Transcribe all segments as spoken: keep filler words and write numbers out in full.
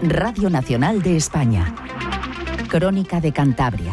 Radio Nacional de España. Crónica de Cantabria.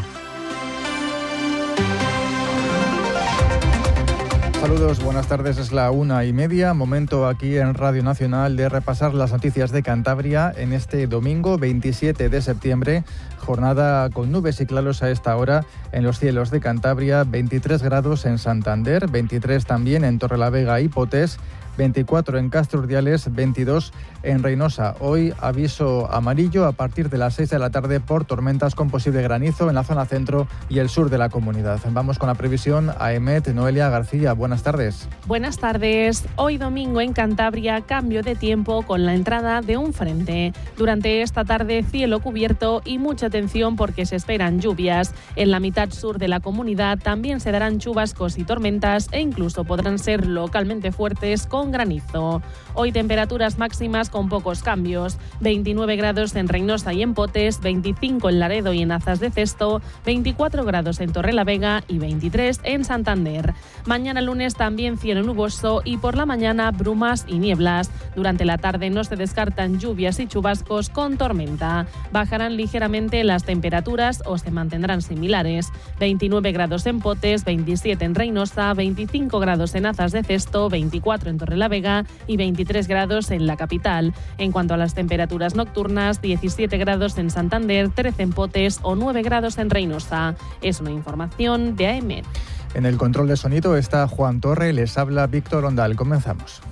Saludos, buenas tardes, es la una y media, momento aquí en Radio Nacional de repasar las noticias de Cantabria en este domingo veintisiete de septiembre, jornada con nubes y claros a esta hora en los cielos de Cantabria, veintitrés grados en Santander, veintitrés también en Torrelavega y Potés, veinticuatro en Castro Urdiales, veintidós en Reynosa. Hoy aviso amarillo a partir de las seis de la tarde por tormentas con posible granizo en la zona centro y el sur de la comunidad. Vamos con la previsión a EMET. Noelia García, buenas tardes. Buenas tardes. Hoy domingo en Cantabria, cambio de tiempo con la entrada de un frente. Durante esta tarde, cielo cubierto y mucha atención porque se esperan lluvias. En la mitad sur de la comunidad también se darán chubascos y tormentas e incluso podrán ser localmente fuertes con granizo. Hoy temperaturas máximas con pocos cambios. veintinueve grados en Reynosa y en Potés, veinticinco en Laredo y en Azas de Cesto, veinticuatro grados en Torrelavega y veintitrés en Santander. Mañana lunes también cielo nuboso y por la mañana brumas y nieblas. Durante la tarde no se descartan lluvias y chubascos con tormenta. Bajarán ligeramente las temperaturas o se mantendrán similares. veintinueve grados en Potés, veintisiete en Reynosa, veinticinco grados en Azas de Cesto, veinticuatro en Torrelavega y veintitrés grados en la capital. En cuanto a las temperaturas nocturnas, diecisiete grados en Santander, trece en Potés o nueve grados en Reynosa. Es una información de A E M E T. En el control de sonido está Juan Torre, les habla Víctor Ondal. Comenzamos.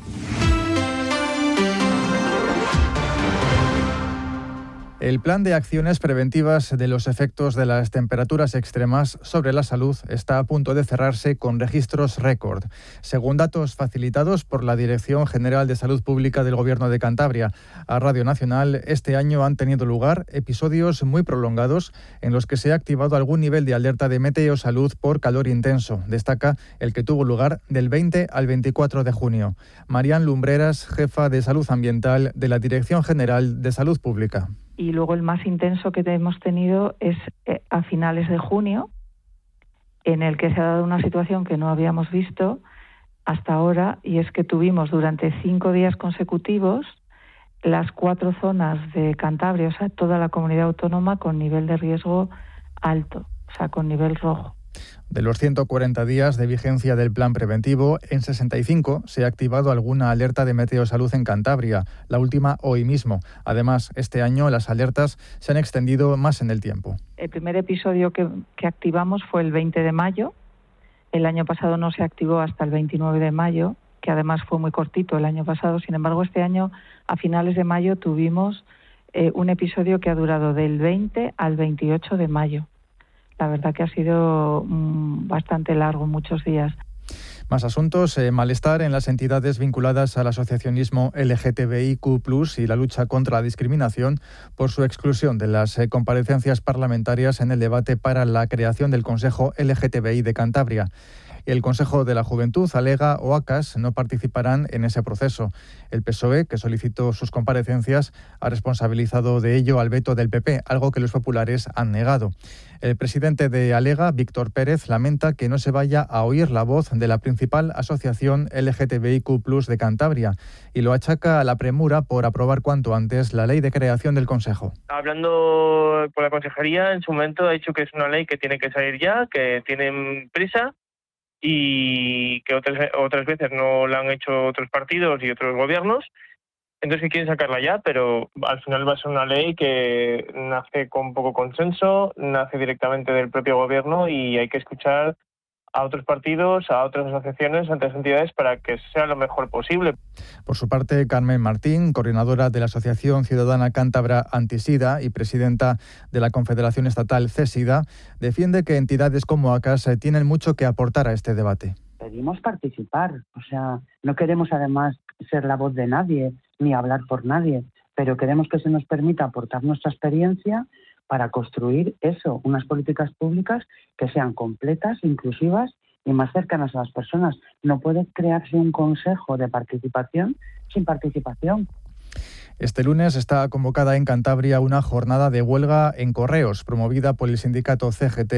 El plan de acciones preventivas de los efectos de las temperaturas extremas sobre la salud está a punto de cerrarse con registros récord. Según datos facilitados por la Dirección General de Salud Pública del Gobierno de Cantabria a Radio Nacional, este año han tenido lugar episodios muy prolongados en los que se ha activado algún nivel de alerta de meteosalud por calor intenso. Destaca el que tuvo lugar del veinte al veinticuatro de junio. Marian Lumbreras, jefa de Salud Ambiental de la Dirección General de Salud Pública. Y luego el más intenso que hemos tenido es eh, a finales de junio, en el que se ha dado una situación que no habíamos visto hasta ahora, y es que tuvimos durante cinco días consecutivos las cuatro zonas de Cantabria, o sea, toda la comunidad autónoma con nivel de riesgo alto, o sea, con nivel rojo. De los ciento cuarenta días de vigencia del plan preventivo, en sesenta y cinco se ha activado alguna alerta de meteosalud en Cantabria, la última hoy mismo. Además, este año las alertas se han extendido más en el tiempo. El primer episodio que, que activamos fue el veinte de mayo. El año pasado no se activó hasta el veintinueve de mayo, que además fue muy cortito el año pasado. Sin embargo, este año, a finales de mayo, tuvimos eh, un episodio que ha durado del veinte al veintiocho de mayo. La verdad que ha sido mmm, bastante largo, muchos días. Más asuntos, eh, malestar en las entidades vinculadas al asociacionismo L G T B I Q plus, y la lucha contra la discriminación por su exclusión de las eh, comparecencias parlamentarias en el debate para la creación del Consejo L G T B I de Cantabria. El Consejo de la Juventud, Alega o ACAS no participarán en ese proceso. El P S O E, que solicitó sus comparecencias, ha responsabilizado de ello al veto del P P, algo que los populares han negado. El presidente de Alega, Víctor Pérez, lamenta que no se vaya a oír la voz de la principal asociación L G T B I Q plus de Cantabria y lo achaca a la premura por aprobar cuanto antes la ley de creación del Consejo. Hablando por la consejería, en su momento ha dicho que es una ley que tiene que salir ya, que tienen prisa, y que otras otras veces no la han hecho otros partidos y otros gobiernos, entonces que quieren sacarla ya, pero al final va a ser una ley que nace con poco consenso, nace directamente del propio gobierno y hay que escuchar a otros partidos, a otras asociaciones, a otras entidades para que sea lo mejor posible. Por su parte, Carmen Martín, coordinadora de la Asociación Ciudadana Cántabra Antisida y presidenta de la Confederación Estatal CESIDA, defiende que entidades como ACAS tienen mucho que aportar a este debate. Pedimos participar, o sea, no queremos además ser la voz de nadie ni hablar por nadie, pero queremos que se nos permita aportar nuestra experiencia para construir eso, unas políticas públicas que sean completas, inclusivas y más cercanas a las personas. No puede crearse un consejo de participación sin participación. Este lunes está convocada en Cantabria una jornada de huelga en correos promovida por el sindicato C G T